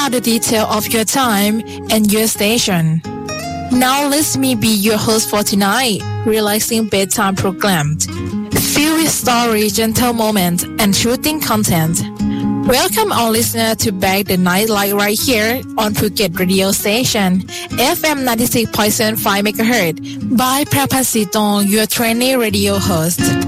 out the detail of your time and your station. Now let me be your host for tonight, relaxing bedtime program, filled with story, gentle moments, and shooting content. Welcome all listeners to Back the Night Light right here on Phuket Radio Station, FM 96.75 MHz by Prapasiton, your trainee radio host.